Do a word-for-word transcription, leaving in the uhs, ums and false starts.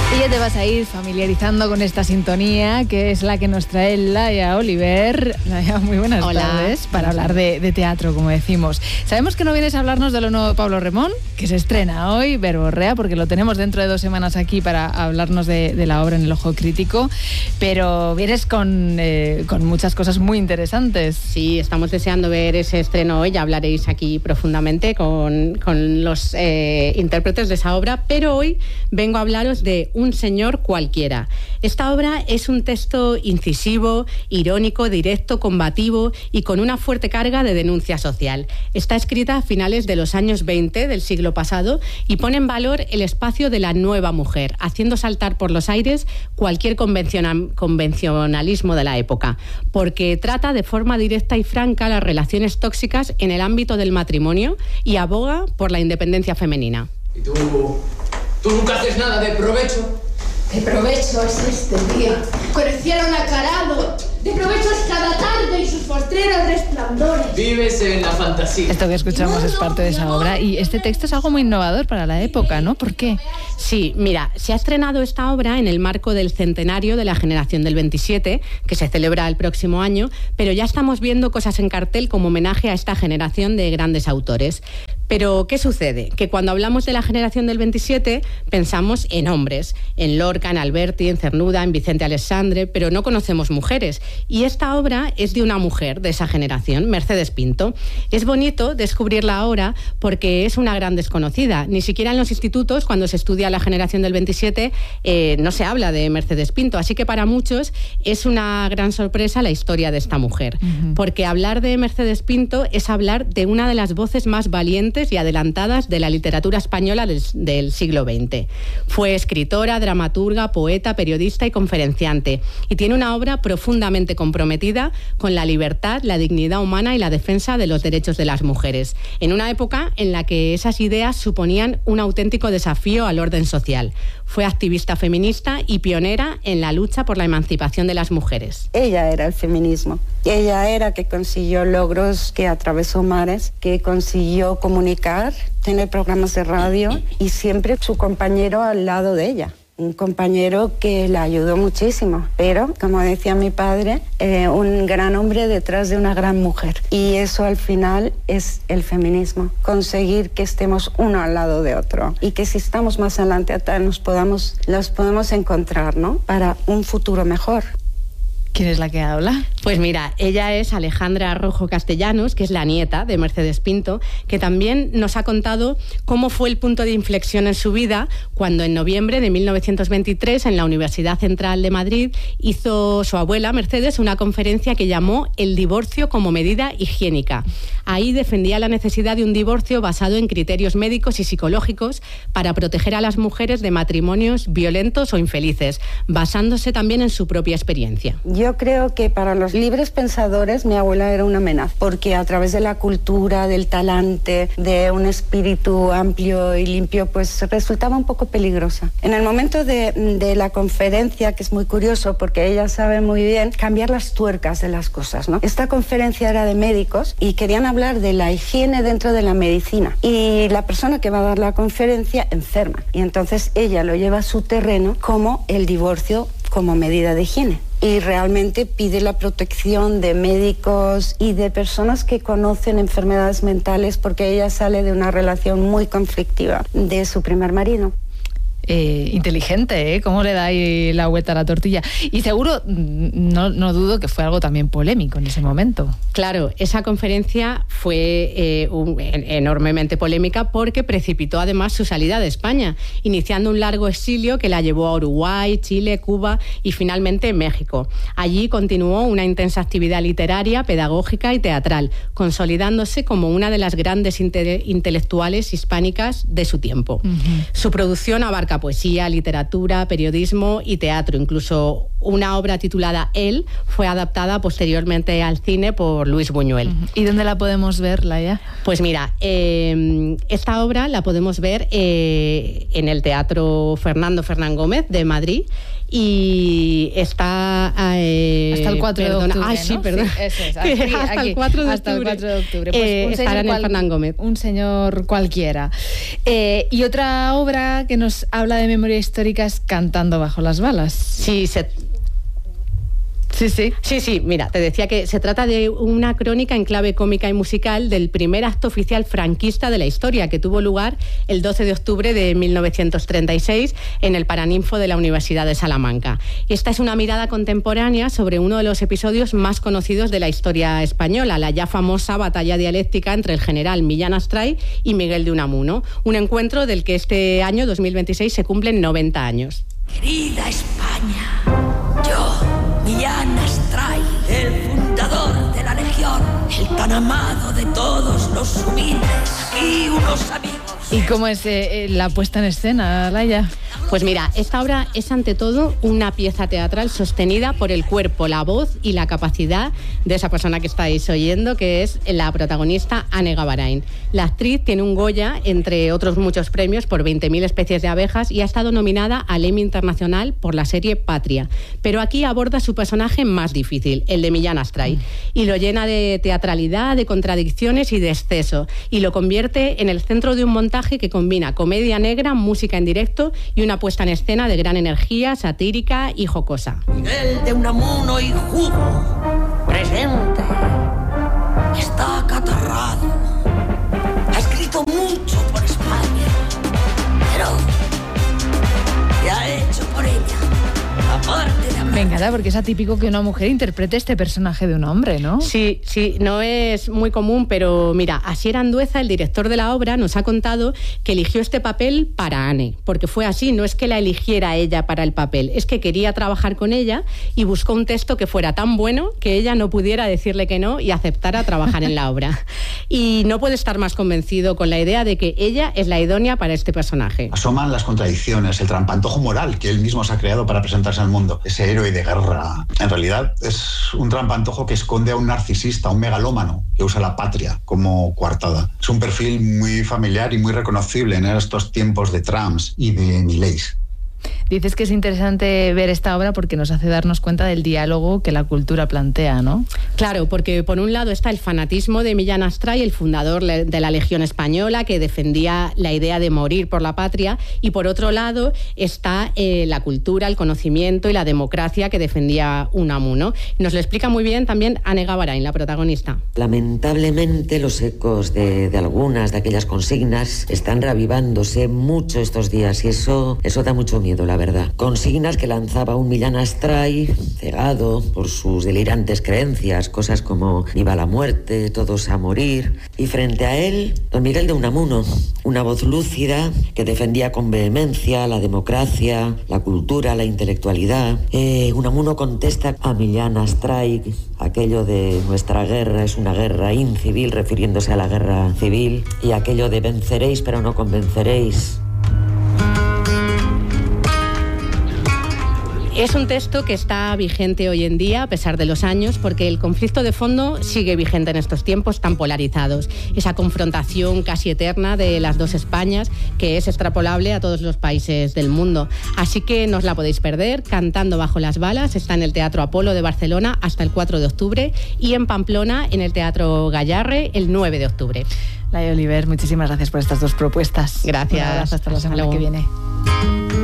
Y ya te vas a ir familiarizando con esta sintonía, que es la que nos trae Laia Oliver. Laia, muy buenas Hola. tardes, para hablar de, de teatro, como decimos. Sabemos que no vienes a hablarnos de lo nuevo de Pablo Remón, que se estrena hoy, Verborrea, porque lo tenemos dentro de dos semanas aquí para hablarnos de, de la obra en el Ojo Crítico, pero vienes con, eh, con muchas cosas muy interesantes. Sí, estamos deseando ver ese estreno hoy, ya hablaréis aquí profundamente con, con los eh, intérpretes de esa obra, pero hoy vengo a hablaros de Un señor cualquiera. Esta obra es un texto incisivo, irónico, directo, combativo y con una fuerte carga de denuncia social. Está escrita a finales de los años veinte del siglo pasado y pone en valor el espacio de la nueva mujer, haciendo saltar por los aires cualquier convencional, convencionalismo de la época, porque trata de forma directa y franca las relaciones tóxicas en el ámbito del matrimonio y aboga por la independencia femenina. ¿Y tú? ¿Tú nunca haces nada de provecho? De provecho es este día, con el cielo aclarado. De provecho es cada tarde y sus postreros resplandores. Vives en la fantasía. Esto que escuchamos es parte de esa obra y este texto es algo muy innovador para la época, ¿no? ¿Por qué? Sí, mira, se ha estrenado esta obra en el marco del centenario de la generación del veintisiete, que se celebra el próximo año, pero ya estamos viendo cosas en cartel como homenaje a esta generación de grandes autores. Pero, ¿qué sucede? Que cuando hablamos de la generación del veintisiete, pensamos en hombres, en Lorca, en Alberti, en Cernuda, en Vicente Alexandre, pero no conocemos mujeres. Y esta obra es de una mujer de esa generación, Mercedes Pinto. Es bonito descubrirla ahora porque es una gran desconocida. Ni siquiera en los institutos, cuando se estudia la generación del veintisiete, eh, no se habla de Mercedes Pinto. Así que para muchos es una gran sorpresa la historia de esta mujer. Uh-huh. Porque hablar de Mercedes Pinto es hablar de una de las voces más valientes y adelantadas de la literatura española del, del siglo veinte. Fue escritora, dramaturga, poeta, periodista y conferenciante, y tiene una obra profundamente comprometida con la libertad, la dignidad humana y la defensa de los derechos de las mujeres, en una época en la que esas ideas suponían un auténtico desafío al orden social. Fue activista feminista y pionera en la lucha por la emancipación de las mujeres. Ella era el feminismo. Ella era que consiguió logros, que atravesó mares, que consiguió comunicar, tener programas de radio y siempre su compañero al lado de ella. Un compañero que la ayudó muchísimo, pero, como decía mi padre, eh, un gran hombre detrás de una gran mujer. Y eso al final es el feminismo, conseguir que estemos uno al lado de otro y que si estamos más adelante nos podamos, los podemos encontrar, ¿no? Para un futuro mejor. ¿Quién es la que habla? Pues mira, ella es Alejandra Rojo Castellanos, que es la nieta de Mercedes Pinto, que también nos ha contado cómo fue el punto de inflexión en su vida cuando en noviembre de mil novecientos veintitrés en la Universidad Central de Madrid hizo su abuela Mercedes una conferencia que llamó El divorcio como medida higiénica. Ahí defendía la necesidad de un divorcio basado en criterios médicos y psicológicos para proteger a las mujeres de matrimonios violentos o infelices, basándose también en su propia experiencia. Yo creo que para los libres pensadores mi abuela era una amenaza, porque a través de la cultura, del talante, de un espíritu amplio y limpio, pues resultaba un poco peligrosa. En el momento de, de la conferencia, que es muy curioso porque ella sabe muy bien cambiar las tuercas de las cosas, ¿no? Esta conferencia era de médicos y querían hablar de la higiene dentro de la medicina. Y la persona que va a dar la conferencia enferma. Y entonces ella lo lleva a su terreno como el divorcio como medida de higiene. Y realmente pide la protección de médicos y de personas que conocen enfermedades mentales, porque ella sale de una relación muy conflictiva de su primer marido. Eh, inteligente, ¿eh? ¿Cómo le da ahí la vuelta a la tortilla? Y seguro, no, no dudo que fue algo también polémico en ese momento. Claro, esa conferencia fue eh, un, enormemente polémica porque precipitó además su salida de España, iniciando un largo exilio que la llevó a Uruguay, Chile, Cuba y finalmente México. Allí continuó una intensa actividad literaria, pedagógica y teatral, consolidándose como una de las grandes inte- intelectuales hispánicas de su tiempo. Uh-huh. Su producción abarca poesía, literatura, periodismo y teatro. Incluso una obra titulada Él fue adaptada posteriormente al cine por Luis Buñuel. Uh-huh. ¿Y dónde la podemos ver, Laia? Pues mira, eh, esta obra la podemos ver eh, en el Teatro Fernando Fernán Gómez de Madrid y está eh, hasta el cuatro perdona, de octubre, ay, sí, ¿no? perdón. Sí, eso es. Aquí, hasta aquí, el cuatro de hasta octubre. el cuatro de octubre. Pues eh, un estará en el cual, Fernán Gómez. Un señor cualquiera. Eh, y otra obra que nos habla habla de memoria histórica es Cantando bajo las balas. Sí, se... Sí, sí. Sí, sí, mira, te decía que se trata de una crónica en clave cómica y musical del primer acto oficial franquista de la historia, que tuvo lugar el doce de octubre de mil novecientos treinta y seis en el Paraninfo de la Universidad de Salamanca. Esta es una mirada contemporánea sobre uno de los episodios más conocidos de la historia española, la ya famosa batalla dialéctica entre el general Millán Astray y Miguel de Unamuno, un encuentro del que este año, dos mil veintiséis, se cumplen noventa años. Querida España, yo, Millán Astray, el fundador de la Legión, el tan amado de todos los humildes, aquí unos amigos. ¿Y cómo es eh, la puesta en escena, Laia? Pues mira, esta obra es ante todo una pieza teatral sostenida por el cuerpo, la voz y la capacidad de esa persona que estáis oyendo, que es la protagonista Ane Gavarain. La actriz tiene un Goya, entre otros muchos premios, por veinte mil especies de abejas y ha estado nominada al Emmy Internacional por la serie Patria. Pero aquí aborda su personaje más difícil, el de Millán Astray, y lo llena de teatralidad, de contradicciones y de exceso, y lo convierte en el centro de un montaje que combina comedia negra, música en directo y una puesta en escena de gran energía, satírica y jocosa. Miguel de Unamuno y Hugo, presente. Está acatarrado. Ha escrito mucho por España, pero ¿qué ha hecho por ella? Aparte de hablar. Me encanta porque es atípico que una mujer interprete este personaje de un hombre, ¿no? Sí, sí, no es muy común, pero mira, Asier Andueza, el director de la obra, nos ha contado que eligió este papel para Ane, porque fue así, no es que la eligiera ella para el papel, es que quería trabajar con ella y buscó un texto que fuera tan bueno que ella no pudiera decirle que no y aceptara trabajar en la obra. Y no puede estar más convencido con la idea de que ella es la idónea para este personaje. Asoman las contradicciones, el trampantojo moral que él mismo se ha creado para presentarse al mundo. Ese héroe de guerra, en realidad, es un trampantojo que esconde a un narcisista, un megalómano, que usa la patria como coartada. Es un perfil muy familiar y muy reconocible en estos tiempos de Trumps y de Millets. Dices que es interesante ver esta obra porque nos hace darnos cuenta del diálogo que la cultura plantea, ¿no? Claro, porque por un lado está el fanatismo de Millán Astray, el fundador de la Legión Española, que defendía la idea de morir por la patria, y por otro lado está eh, la cultura, el conocimiento y la democracia que defendía Unamuno. Nos lo explica muy bien también Ane Gavarain, la protagonista. Lamentablemente los ecos de, de algunas de aquellas consignas están reavivándose mucho estos días y eso, eso da mucho miedo, la verdad. Consignas que lanzaba un Millán Astray, cegado por sus delirantes creencias, cosas como viva la muerte, todos a morir. Y frente a él, don Miguel de Unamuno, una voz lúcida que defendía con vehemencia la democracia, la cultura, la intelectualidad. Eh, Unamuno contesta a Millán Astray aquello de nuestra guerra es una guerra incivil, refiriéndose a la guerra civil, y aquello de venceréis pero no convenceréis. Es un texto que está vigente hoy en día, a pesar de los años, porque el conflicto de fondo sigue vigente en estos tiempos tan polarizados. Esa confrontación casi eterna de las dos Españas, que es extrapolable a todos los países del mundo. Así que no os la podéis perder. Cantando bajo las balas está en el Teatro Apolo de Barcelona hasta el cuatro de octubre y en Pamplona en el Teatro Gallarre el nueve de octubre. Laia Oliver, muchísimas gracias por estas dos propuestas. Gracias. Un abrazo, hasta la semana que viene.